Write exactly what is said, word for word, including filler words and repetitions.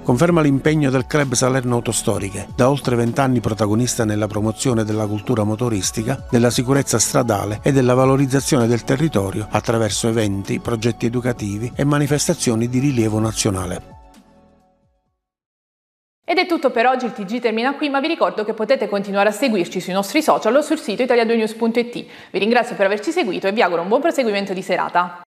conferma l'impegno del Club Salerno Autostoriche, da oltre vent'anni protagonista nella promozione della cultura motoristica, della sicurezza stradale e della valorizzazione del territorio attraverso eventi, progetti educativi e manifestazioni di rilievo nazionale. Ed è tutto per oggi, il T G termina qui, ma vi ricordo che potete continuare a seguirci sui nostri social o sul sito italia due news punto it. Vi ringrazio per averci seguito e vi auguro un buon proseguimento di serata.